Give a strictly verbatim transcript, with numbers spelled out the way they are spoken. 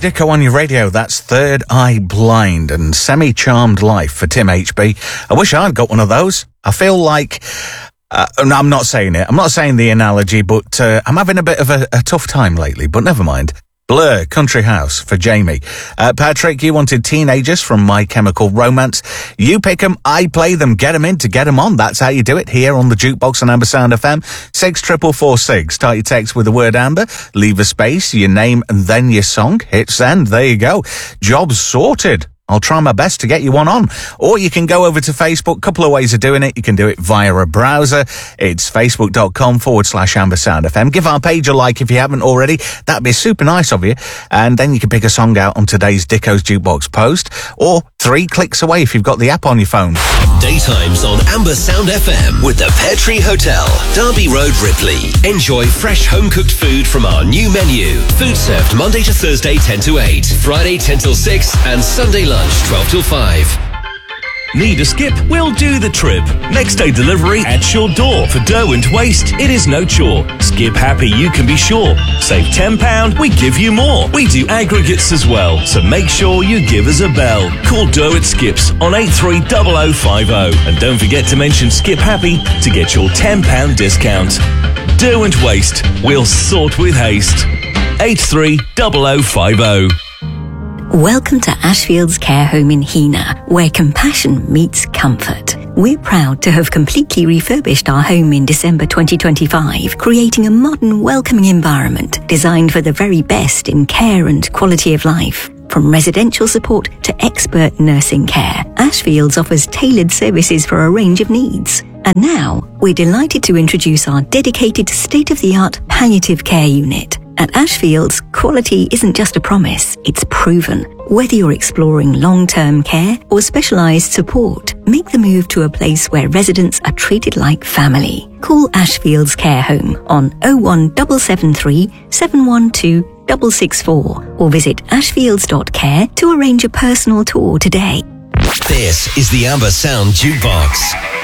Dicko on your radio. That's Third Eye Blind and Semi-Charmed Life for Tim H B. I wish I'd got one of those. I feel like... Uh, no, I'm not saying it. I'm not saying the analogy, but uh, I'm having a bit of a, a tough time lately, but never mind. Blur, Country House for Jamie. Uh, Patrick, you wanted Teenagers from My Chemical Romance. You pick them, I play them, get them in to get them on. That's how you do it here on the Jukebox on Amber Sound F M. six four four six. Start your text with the word Amber, leave a space, your name and then your song. Hit send. There you go. Job's sorted. I'll try my best to get you one on. Or you can go over to Facebook. Couple of ways of doing it. You can do it via a browser. It's facebook.com forward slash Amber Sound F M. Give our page a like if you haven't already. That'd be super nice of you. And then you can pick a song out on today's Dicko's Jukebox post. Or three clicks away if you've got the app on your phone. Daytimes on Amber Sound F M with the Pear Tree Hotel, Derby Road, Ripley. Enjoy fresh home-cooked food from our new menu. Food served Monday to Thursday ten to eight, Friday ten till six, and Sunday lunch twelve till five. Need a skip? We'll do the trip. Next day delivery at your door. For dough and waste, it is no chore. Skip happy, you can be sure. Save ten pounds, we give you more. We do aggregates as well, so make sure you give us a bell. Call Dough at Skips on eight three zero zero five zero. And don't forget to mention Skip Happy to get your ten pounds discount. Dough and waste, we'll sort with haste. eight three zero zero five zero. Welcome to Ashfield's Care Home in Heanor, where compassion meets comfort. We're proud to have completely refurbished our home in December twenty twenty-five, creating a modern, welcoming environment designed for the very best in care and quality of life. From residential support to expert nursing care, Ashfields offers tailored services for a range of needs. And now, we're delighted to introduce our dedicated state-of-the-art palliative care unit. At Ashfields, quality isn't just a promise, it's proven. Whether you're exploring long-term care or specialised support, make the move to a place where residents are treated like family. Call Ashfields Care Home on oh one seven seven three, seven one two, six six four or visit ashfields dot care to arrange a personal tour today. This is the Amber Sound Jukebox.